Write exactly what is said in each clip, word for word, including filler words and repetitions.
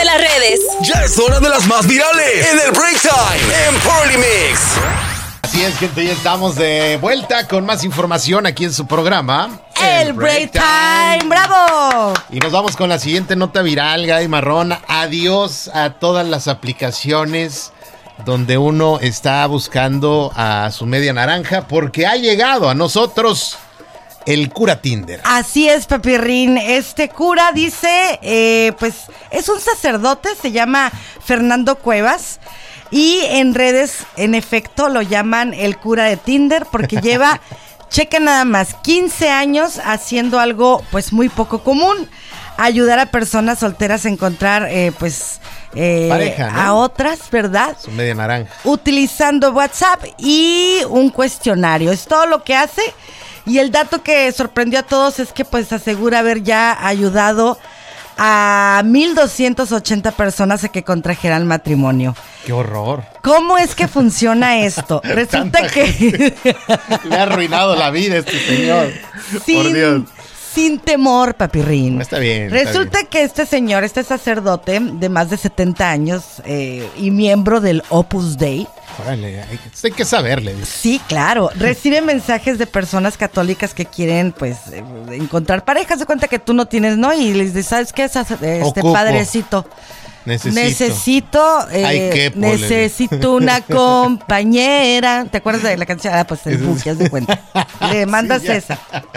de las redes. Ya es hora de las más virales en el Break Time en Party Mix. Así es, gente, ya estamos de vuelta con más información aquí en su programa El, el Break, Break Time. Time, ¡bravo! Y nos vamos con la siguiente nota viral, Gaby Marrón. Adiós a todas las aplicaciones donde uno está buscando a su media naranja, porque ha llegado a nosotros el cura Tinder. Así es, Pepirrín. Este cura dice, eh, pues es un sacerdote, se llama Fernando Cuevas. Y en redes, en efecto, lo llaman el cura de Tinder porque lleva, checa nada más, quince años haciendo algo pues muy poco común. Ayudar a personas solteras a encontrar eh, pues eh, pareja, ¿no? A otras, ¿verdad? Su media naranja. Utilizando WhatsApp y un cuestionario. Es todo lo que hace. Y el dato que sorprendió a todos es que pues asegura haber ya ayudado a mil doscientas ochenta personas a que contrajeran matrimonio. ¡Qué horror! ¿Cómo es que funciona esto? Resulta que le ha arruinado la vida a este señor. Sin, Por Dios. Sin temor, Papirrín. Está bien. Resulta está bien. que este señor, este sacerdote de más de setenta años eh, y miembro del Opus Dei. Órale, hay, hay que saberle. Sí, claro. Recibe mensajes de personas católicas que quieren, pues, eh, encontrar parejas. Se cuenta que tú no tienes, ¿no? Y les dices, ¿sabes qué? Este Ocupo. Padrecito. Necesito. Necesito, eh, Ay, qué necesito una compañera. ¿Te acuerdas de la canción? Ah, pues el book, ya se cuenta. Le mandas sí, esa.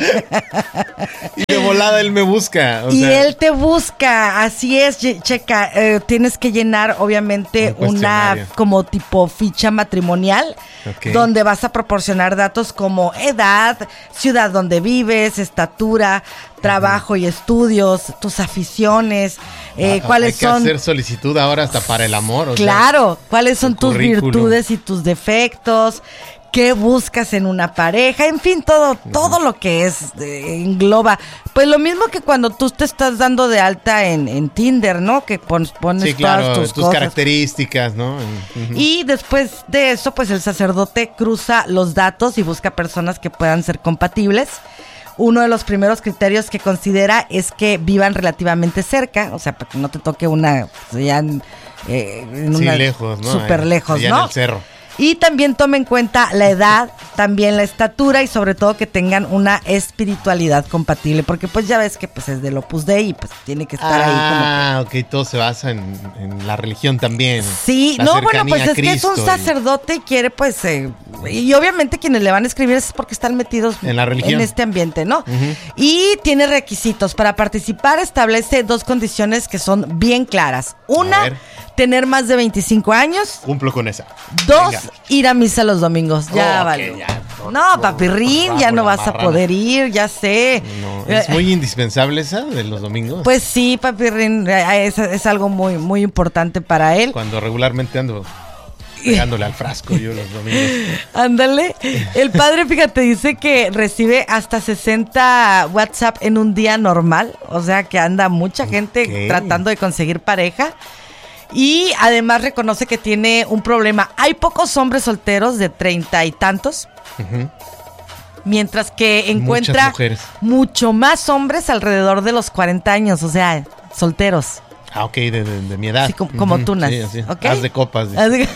Y de volada él me busca. O y sea, él te busca, así es, checa. Eh, tienes que llenar, obviamente, un una como tipo ficha matrimonial, okay, donde vas a proporcionar datos como edad, ciudad donde vives, estatura, trabajo y estudios, tus aficiones, eh, ah, cuáles hay que son... hacer solicitud ahora hasta para el amor. O claro, sea, cuáles son tus currículum. virtudes y tus defectos, qué buscas en una pareja, en fin, todo, uh-huh. todo lo que es, eh, engloba. Pues lo mismo que cuando tú te estás dando de alta en, en Tinder, ¿no? Que pon, pones sí, claro, todas tus, tus cosas. características, ¿no? Uh-huh. Y después de eso, pues el sacerdote cruza los datos y busca personas que puedan ser compatibles. Uno de los primeros criterios que considera es que vivan relativamente cerca, o sea, para que no te toque una, ya en, eh, en sí, una lejos, ¿no? súper lejos, allá ¿no? En el cerro. Y también toma en cuenta la edad, también la estatura y sobre todo que tengan una espiritualidad compatible, porque pues ya ves que pues es del Opus Dei y pues tiene que estar ah, ahí como que... Ah, ok, todo se basa en, en la religión también. Sí, la no, bueno, pues es Cristo que es un sacerdote y quiere pues... Eh, y obviamente quienes le van a escribir es porque están metidos en la religión, en este ambiente, ¿no? Uh-huh. Y tiene requisitos. Para participar establece dos condiciones que son bien claras. Una, tener más de veinticinco años. Cumplo con esa. Dos, venga, ir a misa los domingos. Ya, oh, vale. okay, ya, por, no, por, Papirrín, por, ya no vas marrana. a poder ir, ya sé. No, es muy indispensable esa de los domingos. Pues sí, Papirrín, es, es algo muy, muy importante para él. Cuando regularmente ando pegándole al frasco yo los domingos. Ándale. El padre, fíjate, dice que recibe hasta sesenta WhatsApp en un día normal. O sea que anda mucha gente okay. tratando de conseguir pareja. Y además reconoce que tiene un problema. Hay pocos hombres solteros de treinta y tantos. Uh-huh. Mientras que encuentra mucho más hombres alrededor de los cuarenta años. O sea, solteros. Ah, ok, de, de, de mi edad. Sí, como, como uh-huh. tú naces. Sí, sí. ¿Okay? Haz de copas.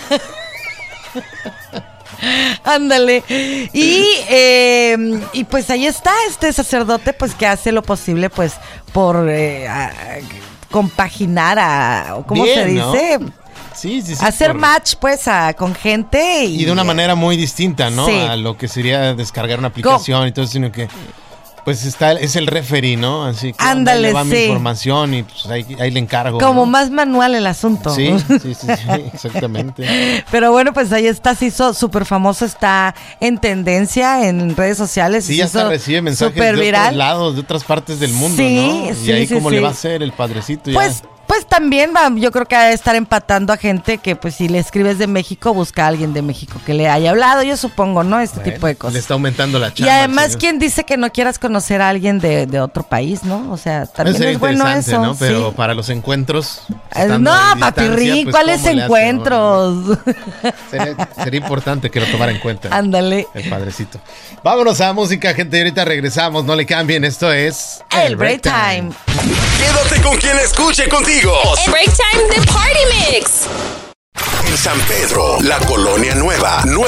Ándale. Y, eh, y pues ahí está este sacerdote, pues que hace lo posible, pues, por eh, a, compaginar a, ¿cómo Bien, se dice? ¿no? Sí, sí, sí. Hacer por... match, pues, a, con gente. Y, y de una manera muy distinta, ¿no? Sí. A lo que sería descargar una aplicación Go. y todo eso, sino que... Pues está, es el referee, ¿no? Así que ándale, le va sí. mi información y pues ahí, ahí le encargo. Como ¿no? más manual el asunto. Sí, sí, sí, sí, exactamente. Pero bueno, pues ahí está, se hizo súper famoso, está en tendencia en redes sociales. Sí, ya hasta recibe mensajes de viral. otros lados, de otras partes del mundo, sí, ¿no? Sí, y ahí sí, cómo sí. le va a hacer el padrecito. Pues, ya. pues también va, yo creo que ha de estar empatando a gente que pues si le escribes de México, busca a alguien de México que le haya hablado, yo supongo, ¿no? Este bueno, tipo de cosas. Le está aumentando la chamba. Y además, ¿quién dice que no quieras conocer a alguien de, de otro país, no? O sea, también es bueno eso. ¿no? Pero sí. para los encuentros... No, Papirrín, pues, ¿cuáles encuentros? Sería, sería importante que lo tomara en cuenta. Ándale. El padrecito. Vámonos a música, gente, y ahorita regresamos, no le cambien, esto es... El Break Time. Quédate con quien escuche contigo. amigos. El Break Time de Party Mix. En San Pedro, la Colonia Nueva, Nueva